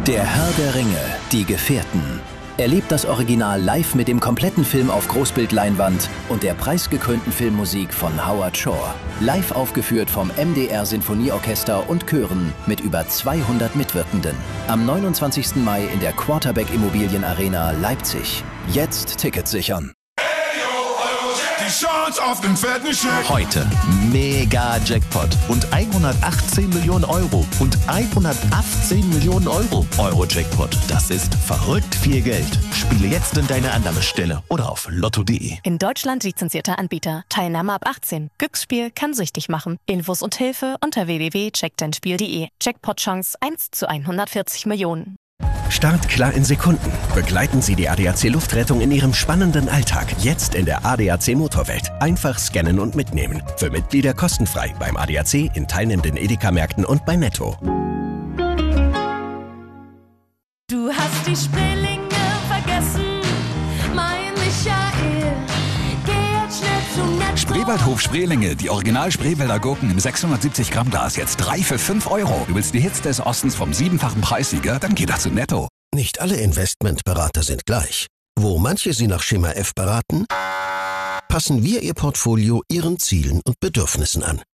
Der Herr der Ringe, die Gefährten. Erlebt das Original live mit dem kompletten Film auf Großbildleinwand und der preisgekrönten Filmmusik von Howard Shore. Live aufgeführt vom MDR Sinfonieorchester und Chören mit über 200 Mitwirkenden. Am 29. Mai in der Quarterback Immobilien Arena Leipzig. Jetzt Tickets sichern. Die Chance auf den fetten Scheck. Heute Mega-Jackpot und 118 Millionen Euro und 118 Millionen Euro. Euro-Jackpot, das ist verrückt viel Geld. Spiele jetzt in deine Annahmestelle oder auf lotto.de. In Deutschland lizenzierter Anbieter. Teilnahme ab 18. Glücksspiel kann süchtig machen. Infos und Hilfe unter www.checkdeinspiel.de. Jackpot-Chance 1 zu 140 Millionen. Startklar in Sekunden. Begleiten Sie die ADAC Luftrettung in Ihrem spannenden Alltag. Jetzt in der ADAC Motorwelt. Einfach scannen und mitnehmen. Für Mitglieder kostenfrei beim ADAC, in teilnehmenden Edeka-Märkten und bei Netto. Du hast die Spreelinge vergessen, mein Michael. Geh jetzt schnell zum Netto. Spreewaldhof Spreelinge, die Original Spreewälder Gurken im 670 Gramm Glas, jetzt 3 für 5 Euro. Du willst die Hits des Ostens vom 7-fachen Preissieger? Dann geh doch zu Netto. Nicht alle Investmentberater sind gleich. Wo manche Sie nach Schema F beraten, passen wir Ihr Portfolio Ihren Zielen und Bedürfnissen an.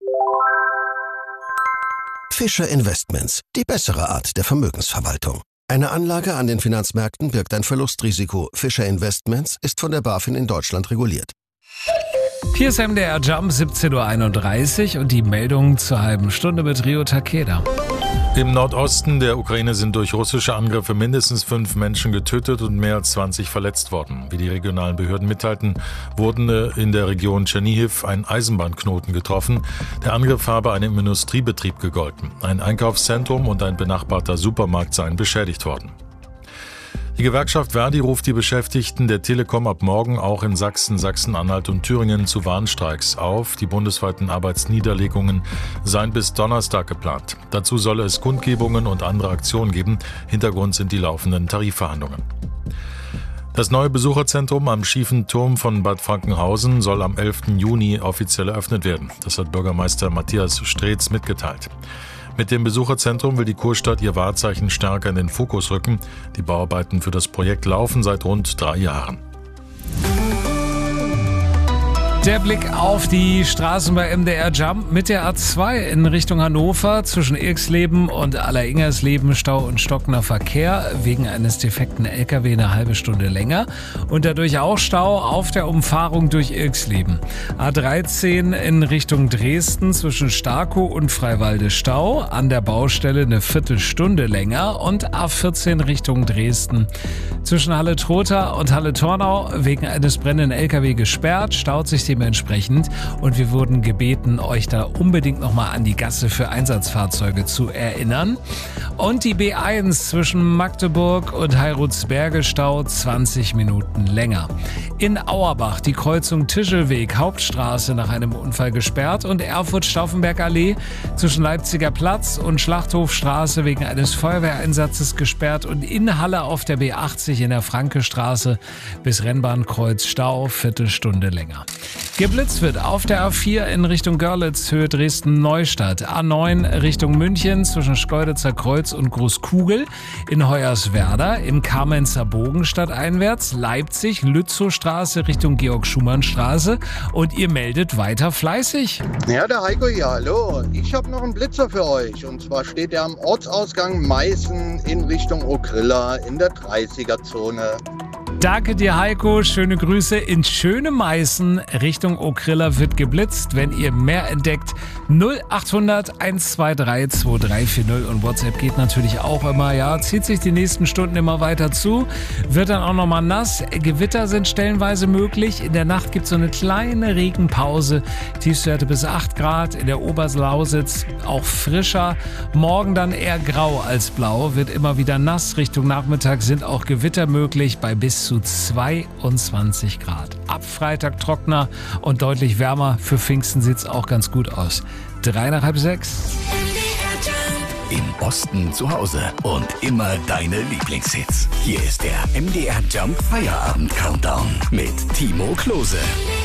Fischer Investments, die bessere Art der Vermögensverwaltung. Eine Anlage an den Finanzmärkten birgt ein Verlustrisiko. Fischer Investments ist von der BaFin in Deutschland reguliert. Hier ist MDR Jump, 17.31 Uhr und die Meldung zur halben Stunde mit Rio Takeda. Im Nordosten der Ukraine sind durch russische Angriffe mindestens 5 Menschen getötet und mehr als 20 verletzt worden. Wie die regionalen Behörden mitteilten, wurden in der Region Tschernihiw ein Eisenbahnknoten getroffen. Der Angriff habe einem Industriebetrieb gegolten. Ein Einkaufszentrum und ein benachbarter Supermarkt seien beschädigt worden. Die Gewerkschaft Verdi ruft die Beschäftigten der Telekom ab morgen auch in Sachsen, Sachsen-Anhalt und Thüringen zu Warnstreiks auf. Die bundesweiten Arbeitsniederlegungen seien bis Donnerstag geplant. Dazu solle es Kundgebungen und andere Aktionen geben. Hintergrund sind die laufenden Tarifverhandlungen. Das neue Besucherzentrum am Schiefen Turm von Bad Frankenhausen soll am 11. Juni offiziell eröffnet werden. Das hat Bürgermeister Matthias Streetz mitgeteilt. Mit dem Besucherzentrum will die Kurstadt ihr Wahrzeichen stärker in den Fokus rücken. Die Bauarbeiten für das Projekt laufen seit rund 3 Jahren. Der Blick auf die Straßen bei MDR Jump mit der A2 in Richtung Hannover. Zwischen Irxleben und Alleringers-Leben Stau und stockender Verkehr. Wegen eines defekten LKW eine halbe Stunde länger. Und dadurch auch Stau auf der Umfahrung durch Irxleben. A13 in Richtung Dresden zwischen Starkow und Freiwalde Stau. An der Baustelle eine Viertelstunde länger. Und A14 Richtung Dresden zwischen Halle-Trotha und Halle-Tornau wegen eines brennenden LKW gesperrt. Staut sich dementsprechend und wir wurden gebeten, euch da unbedingt nochmal an die Gasse für Einsatzfahrzeuge zu erinnern. Und die B1 zwischen Magdeburg und Heirutsberge Stau 20 Minuten länger. In Auerbach die Kreuzung Tischelweg, Hauptstraße nach einem Unfall gesperrt und Erfurt-Stauffenberg-Allee zwischen Leipziger Platz und Schlachthofstraße wegen eines Feuerwehreinsatzes gesperrt und in Halle auf der B80 in der Frankestraße bis Rennbahnkreuz Stau, Viertelstunde länger. Geblitzt wird auf der A4 in Richtung Görlitz, Höhe Dresden-Neustadt. A9 Richtung München zwischen Schkeuditzer Kreuz und Großkugel. In Hoyerswerda im Kamenzer Bogen stadteinwärts. Leipzig, Lützowstraße Richtung Georg-Schumann-Straße. Und ihr meldet weiter fleißig. Ja, der Heiko hier, hallo. Ich habe noch einen Blitzer für euch. Und zwar steht er am Ortsausgang Meißen in Richtung Okrilla in der 30er-Zone. Danke dir, Heiko. Schöne Grüße in schöne Meißen. Richtung Okrilla wird geblitzt. Wenn ihr mehr entdeckt, 0800 123 2340 und WhatsApp geht natürlich auch immer. Ja, zieht sich die nächsten Stunden immer weiter zu. Wird dann auch nochmal nass. Gewitter sind stellenweise möglich. In der Nacht gibt es so eine kleine Regenpause. Tiefstwerte bis 8 Grad. In der Oberlausitz auch frischer. Morgen dann eher grau als blau. Wird immer wieder nass. Richtung Nachmittag sind auch Gewitter möglich bei bis zu 22 Grad. Ab Freitag trockener und deutlich wärmer. Für Pfingsten sieht es auch ganz gut aus. 5:03 nach 5:06. Im Osten zu Hause und immer deine Lieblingshits. Hier ist der MDR Jump Feierabend Countdown mit Timo Klose.